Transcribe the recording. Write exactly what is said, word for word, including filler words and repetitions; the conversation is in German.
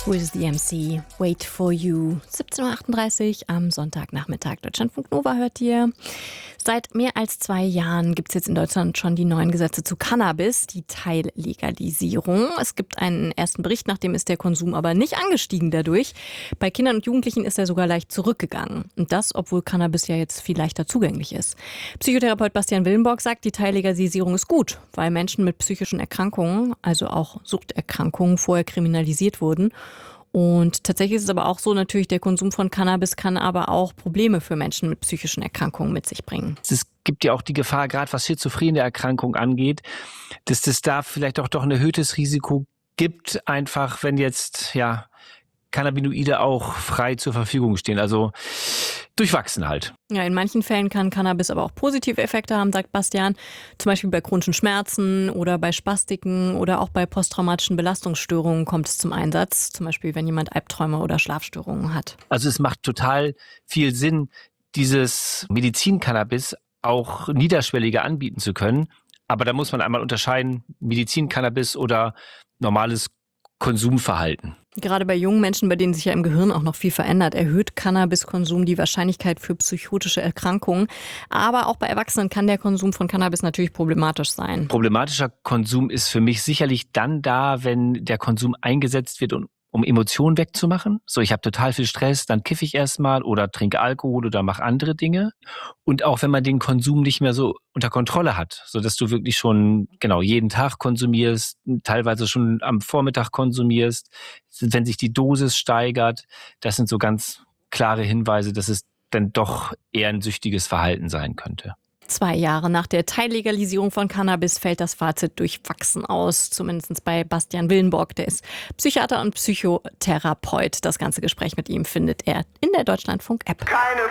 With the M C, Wait for You. siebzehn Uhr achtunddreißig am Sonntagnachmittag. Deutschlandfunk Nova hört ihr. Seit mehr als zwei Jahren gibt es jetzt in Deutschland schon die neuen Gesetze zu Cannabis, die Teillegalisierung. Es gibt einen ersten Bericht, nachdem ist der Konsum aber nicht angestiegen dadurch. Bei Kindern und Jugendlichen ist er sogar leicht zurückgegangen. Und das, obwohl Cannabis ja jetzt viel leichter zugänglich ist. Psychotherapeut Bastian Willenborg sagt, die Teillegalisierung ist gut, weil Menschen mit psychischen Erkrankungen, also auch Suchterkrankungen, vorher kriminalisiert wurden. Und tatsächlich ist es aber auch so, natürlich der Konsum von Cannabis kann aber auch Probleme für Menschen mit psychischen Erkrankungen mit sich bringen. Es gibt ja auch die Gefahr, gerade was schizophrene Erkrankung angeht, dass es da vielleicht auch doch ein erhöhtes Risiko gibt, einfach wenn jetzt ja Cannabinoide auch frei zur Verfügung stehen, also durchwachsen halt. Ja, in manchen Fällen kann Cannabis aber auch positive Effekte haben, sagt Bastian. Zum Beispiel bei chronischen Schmerzen oder bei Spastiken oder auch bei posttraumatischen Belastungsstörungen kommt es zum Einsatz. Zum Beispiel, wenn jemand Albträume oder Schlafstörungen hat. Also es macht total viel Sinn, dieses Medizin-Cannabis auch niederschwelliger anbieten zu können. Aber da muss man einmal unterscheiden, Medizin-Cannabis oder normales Konsumverhalten. Gerade bei jungen Menschen, bei denen sich ja im Gehirn auch noch viel verändert, erhöht Cannabiskonsum die Wahrscheinlichkeit für psychotische Erkrankungen. Aber auch bei Erwachsenen kann der Konsum von Cannabis natürlich problematisch sein. Problematischer Konsum ist für mich sicherlich dann da, wenn der Konsum eingesetzt wird, um, um Emotionen wegzumachen. So, ich habe total viel Stress, dann kiffe ich erstmal oder trinke Alkohol oder mache andere Dinge. Und auch wenn man den Konsum nicht mehr so unter Kontrolle hat, sodass du wirklich schon genau jeden Tag konsumierst, teilweise schon am Vormittag konsumierst, wenn sich die Dosis steigert, das sind so ganz klare Hinweise, dass es dann doch eher ein süchtiges Verhalten sein könnte. Zwei Jahre nach der Teillegalisierung von Cannabis fällt das Fazit durchwachsen aus, zumindest bei Bastian Willenborg, der ist Psychiater und Psychotherapeut. Das ganze Gespräch mit ihm findet er in der Deutschlandfunk-App. Keine